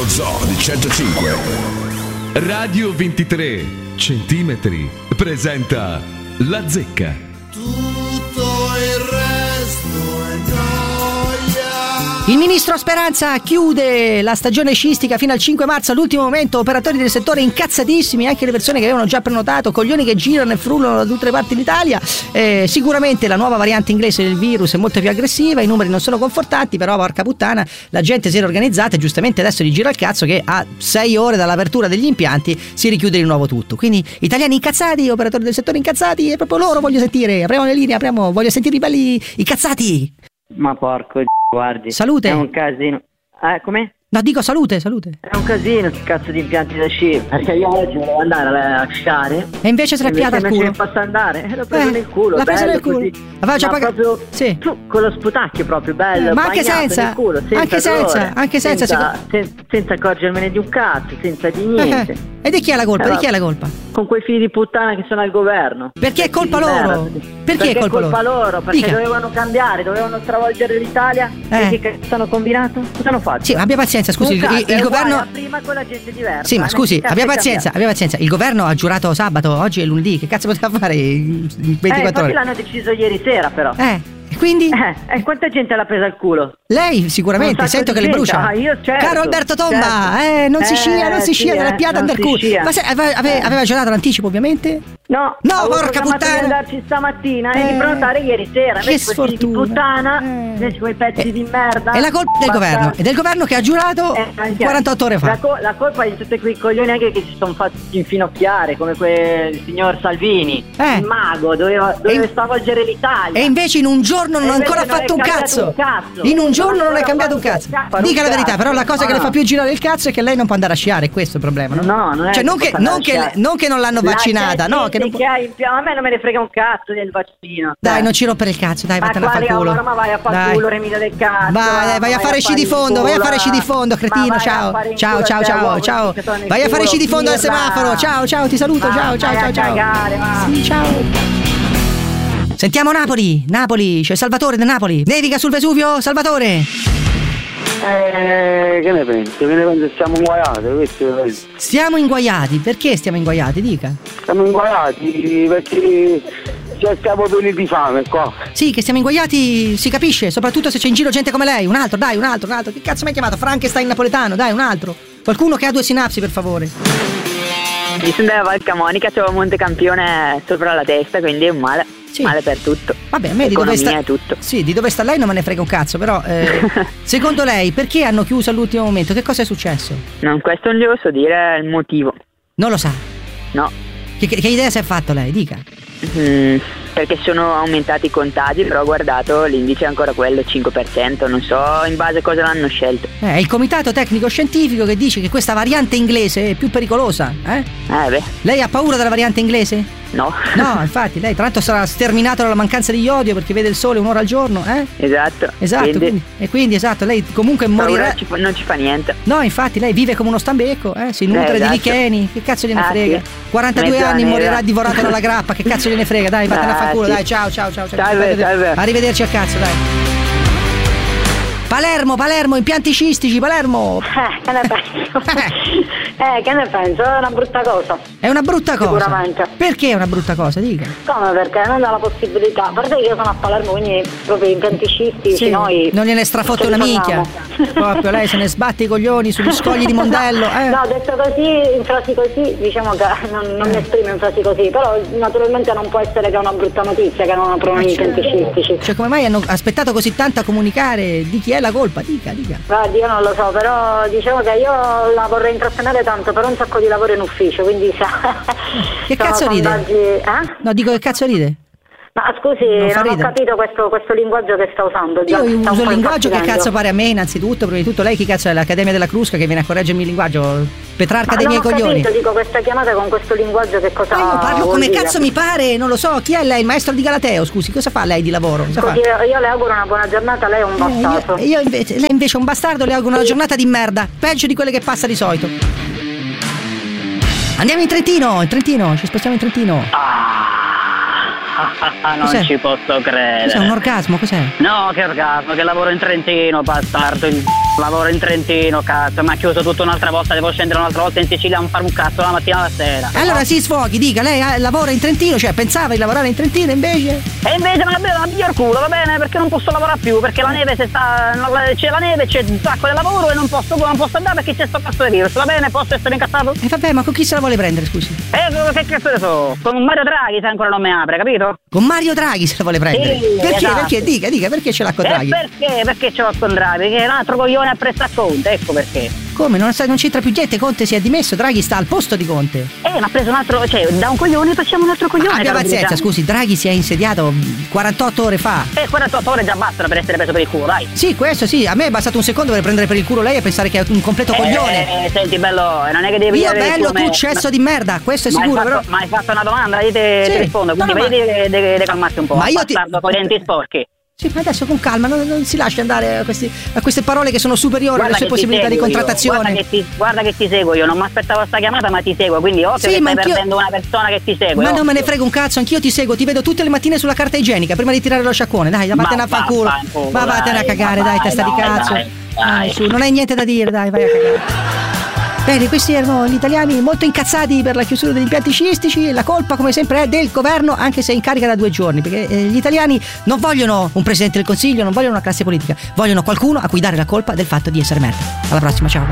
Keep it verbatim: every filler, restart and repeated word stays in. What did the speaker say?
Zoo di centocinque. Radio ventitré centimetri presenta La Zecca. Tutto il resto è noia. Il ministro Speranza chiude la stagione sciistica fino al cinque marzo. All'ultimo momento operatori del settore incazzatissimi, anche le persone che avevano già prenotato, coglioni che girano e frullano da tutte le parti d'Italia. Eh, sicuramente la nuova variante inglese del virus è molto più aggressiva, i numeri non sono confortanti, però porca puttana la gente si era organizzata e giustamente adesso gli gira il cazzo che a sei ore dall'apertura degli impianti si richiude di nuovo tutto. Quindi italiani incazzati, operatori del settore incazzati, e proprio loro voglio sentire. Apriamo le linee, apriamo, voglio sentire i belli incazzati. Ma porco d***o, guardi. Salute. È un casino. Eh, com'è? No, dico salute, salute. È un casino che cazzo di impianti da sci. Perché io oggi volevo andare a sciare. E invece si è piata al culo. Non posso andare. E l'ho preso Eh, nel culo. l'ha preso bello nel culo. così. Aveva già Ma pagato. proprio Sì. tu, con lo sputacchio proprio bello. Eh, ma anche bagnato senza. nel culo, senza Anche senza, dolore, anche senza, senza, sen- senza accorgermene di un cazzo, senza di niente. Eh, e di chi è la colpa? Eh, Di chi è la colpa? Con quei figli di puttana che sono al governo. Perché è colpa Figli di loro? merda. Perché è colpa loro? loro? Perché Dica. dovevano cambiare, dovevano stravolgere l'Italia. Eh. E che cazzo hanno combinato? Cosa hanno fatto? Sì, abbia pazienza, scusi, Un il, cazzo, il- il è governo. uguale a prima con la gente diversa. Sì, ma eh, scusi, che cazzo abbia è pazienza, cambiato? abbia pazienza. Il governo ha giurato sabato, oggi è lunedì, che cazzo poteva fare in Eh, ventiquattro infatti ore? l'hanno deciso ieri sera però. Eh, e quindi? Eh, e quanta gente l'ha presa al culo? Lei sicuramente, Un sacco sento di che le gente. brucia. Ah, io certo, Caro Alberto Tomba, certo. eh, non si Eh, scia, non si sì, scia, eh, della piata non under si culo. scia. Ma se, aveva, aveva, aveva giurato l'anticipo, ovviamente? No, No, avevo porca programmato puttana. di andarci stamattina Eh, e di prenotare ieri sera. che Invece questi figli di sfortuna. puttana, Eh. invece quei pezzi Eh, di merda. È la colpa del basta- governo, è del governo che ha giurato Eh, anche- quarantotto ore fa. La, co- la colpa è di tutti quei coglioni anche che si sono fatti infinocchiare, come quel signor Salvini, Eh. il mago, doveva, doveva E- stravolgere l'Italia. E invece in un giorno non E ha invece ancora non è fatto un cambiato cazzo. un cazzo. In un giorno Non non è ancora cambiato un fatto cazzo. un cazzo. Dica la verità, cazzo. però la cosa che Ah. le fa più girare il cazzo è che lei non può andare a sciare, questo è il problema, no? No, non è Cioè, non che che, possa non, che, lasciare. non che non l'hanno La vaccinata, gente no, che non può... che ha in piano, a me non me ne frega un cazzo del vaccino. Dai, Eh. non ci rompere il cazzo, dai, Ma vattene a quale far culo. ora, ma vai a far Dai. culo, Remida del cazzo. Vai, dai, vai a fare sci di fondo, vai a fare sci di fondo, cretino, ciao. Ciao, ciao, ciao, ciao. Vai a fare sci di fondo al semaforo. Ciao, ciao, ti saluto, ciao, ciao, ciao, ciao. Sì, ciao. Sentiamo Napoli, Napoli, c'è Salvatore da Napoli. Nevica sul Vesuvio, Salvatore. Eh, che ne pensi? Che ne pensi? Siamo inguaiati, questo è- Stiamo inguaiati, perché stiamo inguaiati, dica? siamo inguaiati perché ci stiamo pieni di fame qua. Sì, che siamo inguaiati, si capisce, soprattutto se c'è in giro gente come lei. Un altro, dai, un altro, un altro. Che cazzo mi hai chiamato? Frankenstein napoletano, dai, un altro. Qualcuno che ha due sinapsi, per favore. Io sono della Val Camonica, c'ho Montecampione sopra la testa, quindi è un male. Sì. Male per tutto. Vabbè, a me di dove Economia sta e tutto. Sì, di dove sta lei non me ne frega un cazzo, però eh, secondo lei perché hanno chiuso all'ultimo momento? Che cosa è successo? Non, questo non gli posso dire il motivo. Non lo sa. No. Che, che- che idea si è fatto lei? Dica. Mm, perché sono aumentati i contagi, però ho guardato l'indice è ancora quello, cinque per cento. Non so in base a cosa l'hanno scelto. Eh, è il comitato tecnico scientifico che dice che questa variante inglese è più pericolosa, eh? Eh beh, Lei ha paura della variante inglese? no. No, infatti, lei tra l'altro sarà sterminato dalla mancanza di iodio perché vede il sole un'ora al giorno, eh? Esatto. Esatto, Quindi, quindi- e quindi esatto, lei comunque paura morirà. ci fa- non ci fa niente. No, infatti, lei vive come uno stambecco, eh? Si nutre Eh, di esatto. licheni, che cazzo gliene Ah, frega? sì. quarantadue Mezza anni nera. morirà divorato dalla grappa, che cazzo gliene frega? Dai, vattene a Ah, far culo, sì. dai, ciao, ciao, ciao, ciao. Salve, salve. Arrivederci al cazzo, dai. Palermo, Palermo, impianti scistici, Palermo. Eh, che ne penso? eh, che ne penso? È una brutta cosa. È una brutta cosa. Sicuramente. Perché è una brutta cosa, dica? Come perché? Non dà la possibilità. A parte che io sono a Palermo, quindi proprio impianti scistici, Sì, noi... non gliene strafotte ce una li minchia. facciamo. Proprio lei se ne sbatte i coglioni sugli scogli di Mondello, eh? No, detto così, in frasi così, diciamo che non, non mi esprimo in frasi così, però naturalmente non può essere che è una brutta notizia che non aprono gli impianti scistici. Cioè, come mai hanno aspettato così tanto a comunicare di chi è la colpa? Dica, dica. Guardi, io non lo so, però diciamo che io la vorrei intrattenere tanto per un sacco di lavoro in ufficio, quindi sa... Che sono cazzo ride? sondaggi- Eh? No, dico che cazzo ride? Ma scusi, Non non, fa ho ridere. capito questo, questo linguaggio che sta usando. già, Io sta un uso il po' linguaggio che infastidendo. cazzo pare a me innanzitutto, prima di tutto lei chi cazzo è? L'Accademia della Crusca che viene a correggermi il linguaggio? Petrarca Ma dei non miei ho coglioni. capito, dico questa chiamata con questo linguaggio che cosa Ma io parlo vuol come dire? cazzo mi pare, non lo so, chi è lei? Il maestro di Galateo, scusi, cosa fa lei di lavoro? Cosa Così, fa? io le auguro una buona giornata, lei è un Eh, bastardo. io, io invece, lei invece è un bastardo, le auguro una giornata di merda, peggio di quelle che passa di solito. Andiamo in Trentino, in Trentino, ci spostiamo in Trentino. Ah, non Cos'è? ci posso credere. Cos'è un orgasmo? Cos'è? No, che orgasmo, che lavoro in Trentino, bastardo. Il Lavoro in Trentino, cazzo, mi ha chiuso tutta un'altra volta, devo scendere un'altra volta in Sicilia a non fare un cazzo la mattina alla sera. Allora si sfoghi, dica, lei eh, lavora in Trentino, cioè pensava di lavorare in Trentino invece? E invece me la piglio il culo, va bene, perché non posso lavorare più, perché la neve se sta. C'è la neve, c'è un sacco di lavoro e non posso, non posso andare perché c'è sto cazzo di virus, va bene? Posso essere incazzato? E eh, vabbè, ma con chi se la vuole prendere, scusi? Eh, che cazzo ne so? Con Mario Draghi se ancora non mi apre, capito? Con Mario Draghi se la vuole prendere? Sì, perché? esatto. Perché? Dica, dica, perché ce l'ha con Draghi? E perché? Perché ce l'ho con Draghi? Perché è un altro coglione a prestare Conte, ecco perché. Come? Non, non c'entra più niente, Conte si è dimesso, Draghi sta al posto di Conte. Eh, ma ha preso un altro, cioè da un coglione facciamo un altro coglione. Abbia pazienza, scusi, Draghi si è insediato quarantotto ore fa. Eh, quarantotto ore già bastano per essere preso per il culo, dai. Sì, questo sì, a me è bastato un secondo per prendere per il culo lei e pensare che è un completo eh, coglione. Eh, senti bello, non è che devi Io dire bello, tu cesso ma... di merda, questo è sicuro, ma però. Ma hai fatto una domanda, io te, sì. ti rispondo, quindi no, no, vedi ma... di calmarti un po'. Ma io ti... Bastardo con i denti sporchi. Sì, ma adesso con calma, non, non si lascia andare a, questi, a queste parole che sono superiori alle sue possibilità di contrattazione. Guarda che, ti, guarda che ti seguo io, non mi aspettavo sta chiamata ma ti seguo, quindi occhio sì, che stai anch'io... perdendo una persona che ti segue. Ma occhio. non me ne frega un cazzo, anch'io ti seguo, ti vedo tutte le mattine sulla carta igienica prima di tirare lo sciacquone, dai, vattene a fanculo. Ma vattene a cagare, dai, testa di cazzo. Dai, dai. Dai, su, non hai niente da dire, dai, vai a cagare. Bene, questi erano gli italiani molto incazzati per la chiusura degli impianti sciistici. La colpa, come sempre, è del governo, anche se è in carica da due giorni, perché eh, gli italiani non vogliono un presidente del Consiglio, non vogliono una classe politica, vogliono qualcuno a cui dare la colpa del fatto di essere merda. Alla prossima, ciao.